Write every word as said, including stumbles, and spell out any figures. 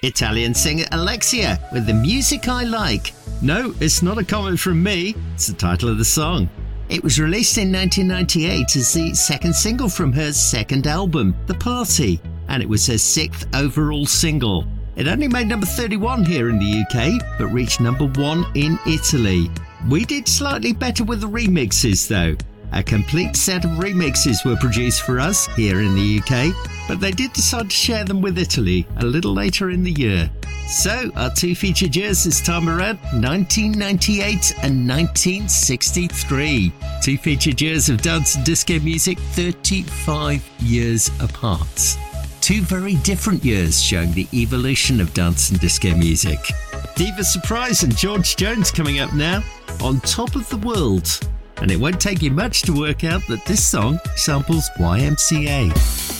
Italian singer Alexia with The Music I Like. No, it's not a comment from me, it's the title of the song. It was released in nineteen ninety-eight as the second single from her second album, The Party, and it was her sixth overall single. It only made number thirty-one here in the U K, but reached number one in Italy. We did slightly better with the remixes though. A complete set of remixes were produced for us here in the U K, but they did decide to share them with Italy a little later in the year. So, our two featured years this time around, nineteen ninety-eight and nineteen sixty-three. Two featured years of dance and disco music, thirty-five years apart. Two very different years showing the evolution of dance and disco music. Diva Surprise and George Jones coming up now, On Top of the World. And it won't take you much to work out that this song samples Y M C A.